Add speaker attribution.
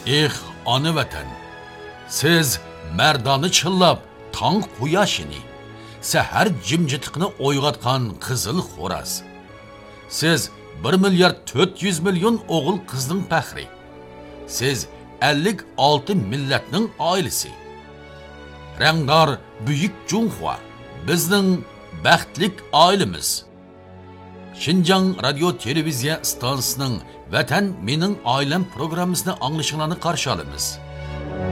Speaker 1: Ana vatan, siz merdani chillab, tong quyoshini, sahar jimjitlikni o'yg'atgan qizil xo'raz. Siz 1 milyard 400 milyon o'g'il qizning faxri. Siz 56 millatning oilasi. Rangdor buyuk Junxua bizning baxtlik oilamiz. Xinjiang radio televiziya stansiyasining Vatan mening oilam programmasini anglashingizni qarshi olamiz.